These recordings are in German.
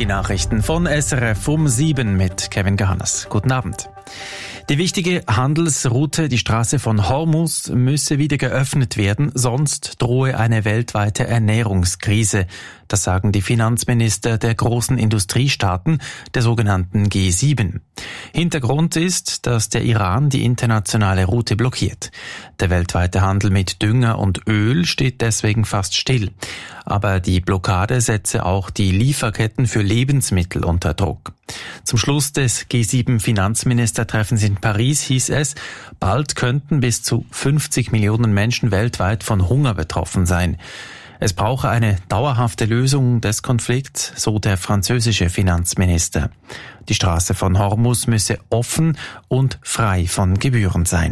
Nachrichten von SRF um 7 mit Kevin Gehannes. Guten Abend. Die wichtige Handelsroute, die Straße von Hormuz, müsse wieder geöffnet werden, sonst drohe eine weltweite Ernährungskrise. Das sagen die Finanzminister der großen Industriestaaten, der sogenannten G7. Hintergrund ist, dass der Iran die internationale Route blockiert. Der weltweite Handel mit Dünger und Öl steht deswegen fast still. Aber die Blockade setze auch die Lieferketten für Lebensmittel unter Druck. Zum Schluss des G7-Finanzministertreffens in Paris hieß es, bald könnten bis zu 50 Millionen Menschen weltweit von Hunger betroffen sein. Es brauche eine dauerhafte Lösung des Konflikts, so der französische Finanzminister. Die Straße von Hormuz müsse offen und frei von Gebühren sein.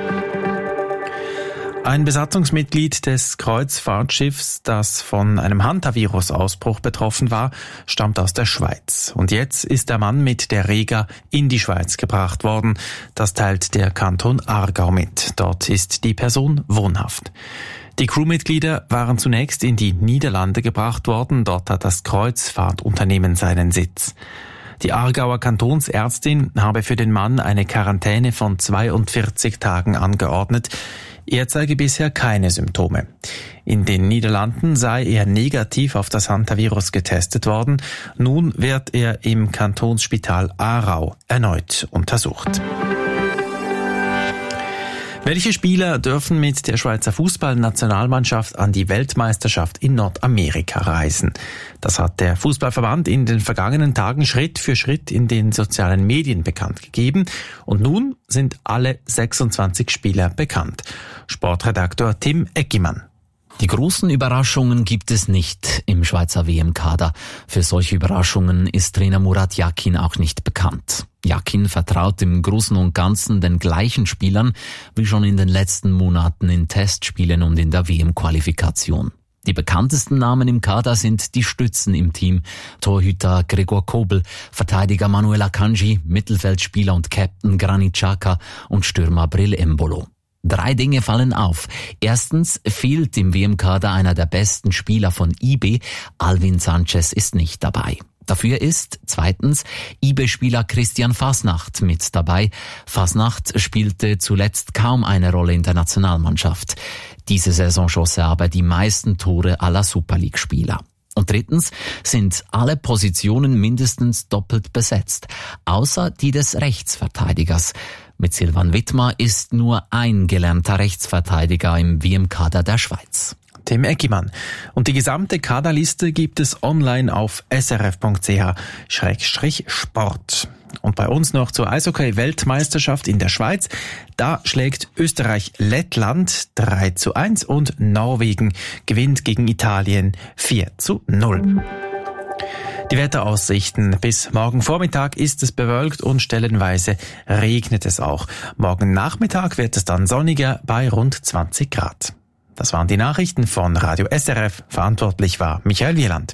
Ein Besatzungsmitglied des Kreuzfahrtschiffs, das von einem Hantavirus-Ausbruch betroffen war, stammt aus der Schweiz. Und jetzt ist der Mann mit der Rega in die Schweiz gebracht worden. Das teilt der Kanton Aargau mit. Dort ist die Person wohnhaft. Die Crewmitglieder waren zunächst in die Niederlande gebracht worden. Dort hat das Kreuzfahrtunternehmen seinen Sitz. Die Aargauer Kantonsärztin habe für den Mann eine Quarantäne von 42 Tagen angeordnet. Er zeige bisher keine Symptome. In den Niederlanden sei er negativ auf das Hantavirus getestet worden. Nun wird er im Kantonsspital Aarau erneut untersucht. Welche Spieler dürfen mit der Schweizer Fußballnationalmannschaft an die Weltmeisterschaft in Nordamerika reisen? Das hat der Fußballverband in den vergangenen Tagen Schritt für Schritt in den sozialen Medien bekannt gegeben. Und nun sind alle 26 Spieler bekannt. Sportredaktor Tim Eckimann. Die großen Überraschungen gibt es nicht im Schweizer WM-Kader. Für solche Überraschungen ist Trainer Murat Yakin auch nicht bekannt. Yakin vertraut im Großen und Ganzen den gleichen Spielern wie schon in den letzten Monaten in Testspielen und in der WM-Qualifikation. Die bekanntesten Namen im Kader sind die Stützen im Team. Torhüter Gregor Kobel, Verteidiger Manuel Akanji, Mittelfeldspieler und Captain Granit Xhaka und Stürmer Bril Embolo. 3 Dinge fallen auf. Erstens fehlt im WM-Kader einer der besten Spieler von IB. Alvin Sanchez ist nicht dabei. Dafür ist zweitens IB-Spieler Christian Fasnacht mit dabei. Fasnacht spielte zuletzt kaum eine Rolle in der Nationalmannschaft. Diese Saison schoss er aber die meisten Tore aller Super League-Spieler. Und drittens sind alle Positionen mindestens doppelt besetzt, außer die des Rechtsverteidigers. Mit Silvan Wittmer ist nur ein gelernter Rechtsverteidiger im WM-Kader der Schweiz. Tim Eckimann. Und die gesamte Kaderliste gibt es online auf srf.ch/sport. Und bei uns noch zur Eishockey-Weltmeisterschaft in der Schweiz. Da schlägt Österreich Lettland 3:1 und Norwegen gewinnt gegen Italien 4:0. Die Wetteraussichten. Bis morgen Vormittag ist es bewölkt und stellenweise regnet es auch. Morgen Nachmittag wird es dann sonniger bei rund 20 Grad. Das waren die Nachrichten von Radio SRF. Verantwortlich war Michael Wieland.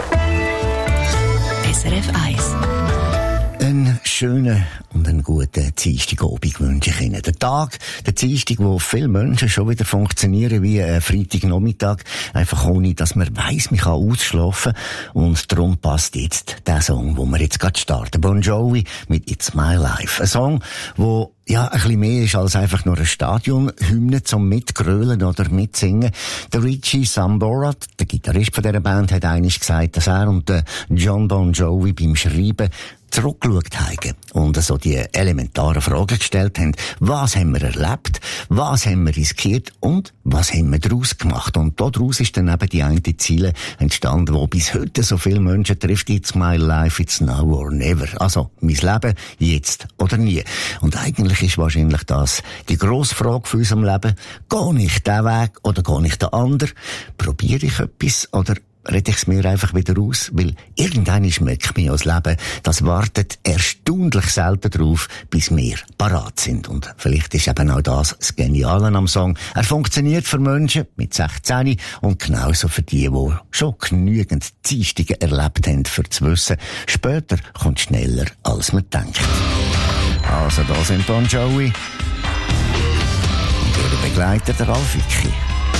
SRF 1. Einen schönen und einen guten Dienstagabend wünsche ich Ihnen. Der Tag, der Dienstag, wo viele Menschen schon wieder funktionieren wie ein Freitagnachmittag, einfach ohne, dass man weiss, man kann ausschlafen. Und darum passt jetzt der Song, wo wir jetzt gerade starten. Bon Jovi mit It's My Life. Ein Song, wo ein bisschen mehr ist als einfach nur eine Stadionhymne zum Mitgrölen oder Mitsingen. Der Richie Sambora, der Gitarrist von dieser Band, hat einmal gesagt, dass er und der John Bon Jovi beim Schreiben zurückgeschaut haben und so die elementaren Fragen gestellt haben. Was haben wir erlebt? Was haben wir riskiert? Und was haben wir daraus gemacht? Und daraus ist dann eben die eine Ziele entstanden, wo bis heute so viele Menschen trifft. It's my life, it's now or never. Also, mein Leben, jetzt oder nie. Und eigentlich ist wahrscheinlich das die grosse Frage für unserem Leben. Gehe ich den Weg oder gehe ich den anderen? Probiere ich etwas oder rede ich es mir einfach wieder aus, weil irgendwann schmeckt mir das Leben, das wartet erstaunlich selten drauf, bis wir parat sind. Und vielleicht ist eben auch das Geniale am Song. Er funktioniert für Menschen mit 16 und genauso für die schon genügend Dienstage erlebt haben, für zu wissen, später kommt schneller, als man denkt. Also, da sind Bon Jovi und ihre Begleiter, der Ralf Wicki.